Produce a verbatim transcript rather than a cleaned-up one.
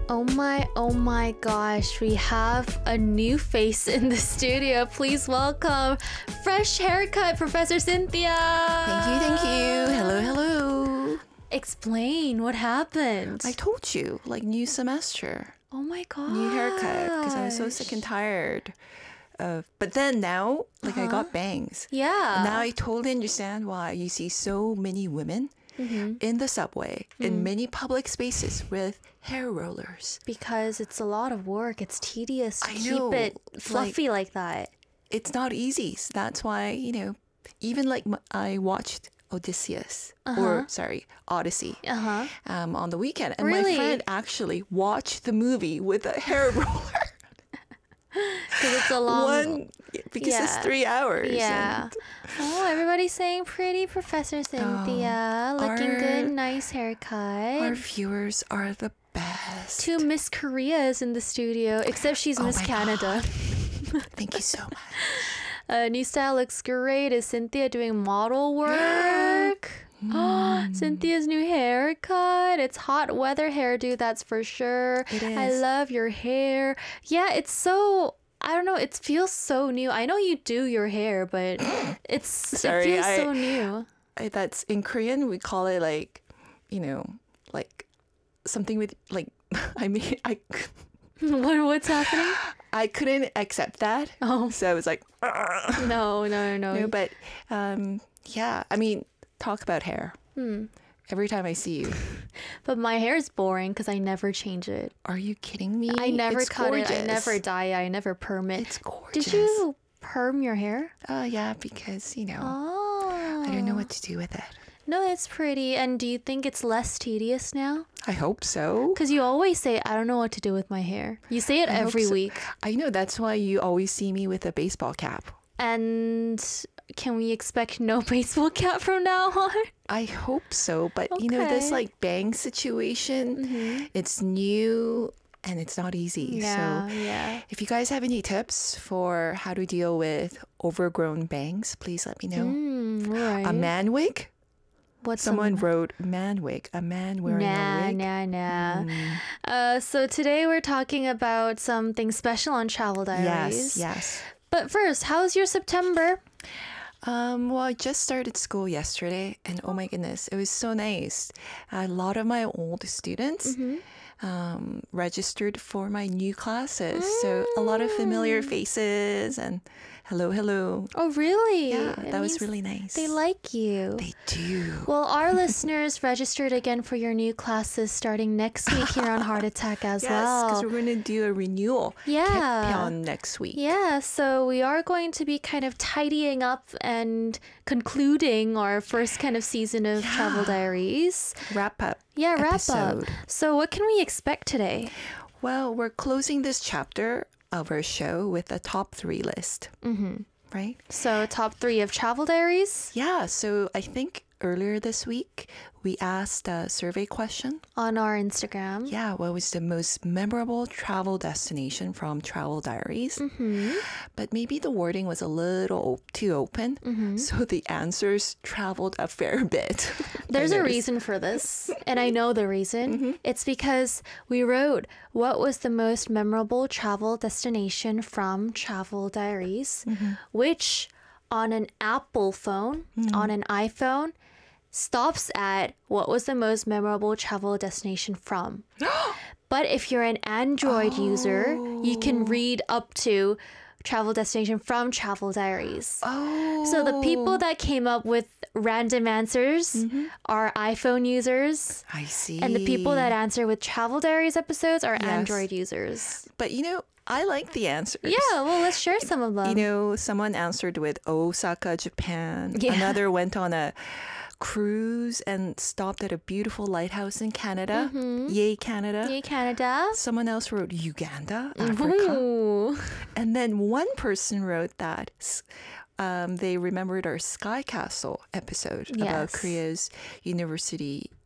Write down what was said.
Oh my, oh my gosh, we have a new face in the studio. Please welcome fresh haircut, Professor Cynthia. Thank you, thank you. Hello, hello. Explain what happened. I told you, like new semester, oh my god. new haircut because I'm so sick and tired. Of, but then now, like Uh-huh. I got bangs. Yeah. And now I totally understand why you see so many women Mhm. in the subway, Mm. in many public spaces with hair rollers. Because it's a lot of work. It's tedious to I keep know, it fluffy like, that. It's not easy. So that's why, you know, even like m- I watched Odysseus, or sorry, Odyssey, Uh-huh. um, on the weekend. And Really? my friend actually watched the movie with a hair roller. Because it's a long... One, because it's yeah. three hours. Yeah. and Oh, everybody's saying pretty Professor Cynthia. Looking our- good, nice haircut. our viewers are the best. Two Miss Koreas in the studio, except she's Oh Miss my Canada. Thank you so much. Uh, new style looks great. Is Cynthia doing model work? Oh, Cynthia's new haircut. It's hot weather hairdo, that's for sure. It I is. love your hair. Yeah, it's so... I don't know. It feels so new. I know you do your hair, but it's Sorry, it feels I- so new. I- That's in Korean, we call it like, you know, like something with like, I mean, I, what what's happening? I couldn't accept that. Oh. So I was like, "Ugh." No, no, no. No, but um, yeah, I mean, talk about hair. Hmm. Every time I see you, But my hair is boring because I never change it. are you kidding me? I never It's cut it. I gorgeous. never dye it. I never perm it. It's gorgeous. Did you perm your hair? Oh yeah, because you know, Oh. I don't know what to do with it. No, it's pretty. And do you think it's less tedious now? I hope so. Because you always say, I don't know what to do with my hair. You say it I hope every so. week. I know that's why you always see me with a baseball cap. And can we expect no baseball cap from now on? I hope so, but you know this Okay. like bang situation, it's new and it's not easy. Yeah, So yeah. if you guys have any tips for how to deal with overgrown bangs, please let me know. Mm, right. A man wig? What's Someone a- wrote man wig, a man wearing Nah, a wig. nah, nah. Uh, so today we're talking about something special on Travel Diaries. Yes, yes. But first, how's your September? Um, well, I just started school yesterday, and oh my goodness, it was so nice. A lot of my old students um, registered for my new classes, so a lot of familiar faces and hello, hello. Oh, really? Yeah, It that was means really nice. They like you. They do. Well, our listeners registered again for your new classes starting next week here on Heart Attack as Yes, because well. we're going to do a renewal Yeah. Kepyeon next week. Yeah, so we are going to be kind of tidying up and concluding our first kind of season of Travel Diaries. Wrap up. Yeah, wrap episode. up. So what can we expect today? Well, we're closing this chapter of our show with a top three list. Mm-hmm. Right? So top three of Travel Diaries Yeah, so I think earlier this week we asked a survey question. on our Instagram. Yeah, what was the most memorable travel destination from Travel Diaries? Mm-hmm. But maybe the wording was a little op- too open, Mm-hmm. so the answers traveled a fair bit. I There's a noticed. reason for this, and I know the reason. Mm-hmm. It's because we wrote what was the most memorable travel destination from Travel Diaries, Mm-hmm. which on an Apple phone, on an iPhone, stops at what was the most memorable travel destination from. But if you're an Android user, you can read up to travel destination from Travel Diaries. Oh. So the people that came up with random answers Mm-hmm. are iPhone users, I see. and the people that answer with Travel Diaries episodes are Yes. Android users. But you know, I like the answers. Yeah, well, let's share some of them. You know, someone answered with Osaka, Japan. Yeah. Another went on a cruise and stopped at a beautiful lighthouse in Canada. Yay, Canada. Yay, Canada. Someone else wrote Uganda, Africa. Ooh. And then one person wrote that s- um, they remembered our Sky Castle episode about Yes. Korea's university